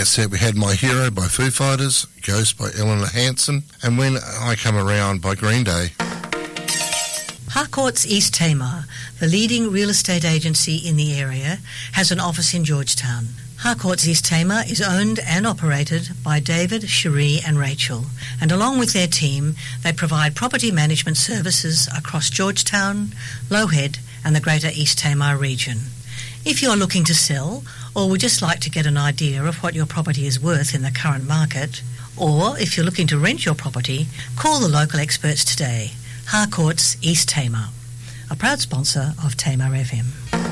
that set we had My Hero by Foo Fighters, Ghost by Eleanor Hansen, and When I Come Around by Green Day. Harcourts East Tamar, the leading real estate agency in the area, has an office in Georgetown. Harcourts East Tamar is owned and operated by David, Cherie and Rachel, and along with their team, they provide property management services across Georgetown, Lowhead and the Greater East Tamar region. If you're looking to sell or would just like to get an idea of what your property is worth in the current market, or if you're looking to rent your property, call the local experts today. Harcourts East Tamar, a proud sponsor of Tamar FM.